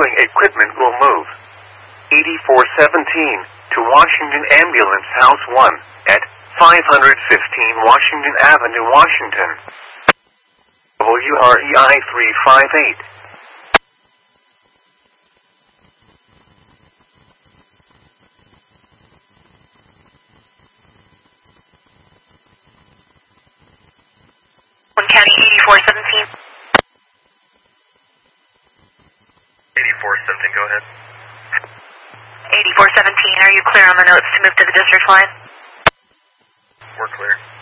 following equipment will move. 8417 to Washington Ambulance House 1 at 515 Washington Avenue, Washington. WREI 358. County 8417. 8417, go ahead. 8417, are you clear on the notes to move to the district line? We're clear.